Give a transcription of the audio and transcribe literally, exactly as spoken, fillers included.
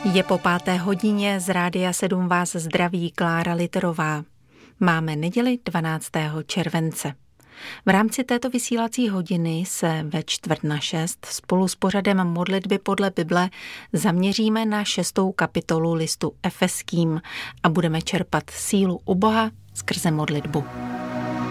Je po páté hodině, z Rádia sedm vás zdraví Klára Literová. Máme neděli dvanáctého července. V rámci této vysílací hodiny se ve čtvrt na šest spolu s pořadem Modlitby podle Bible zaměříme na šestou kapitolu listu Efeským a budeme čerpat sílu u Boha skrze modlitbu.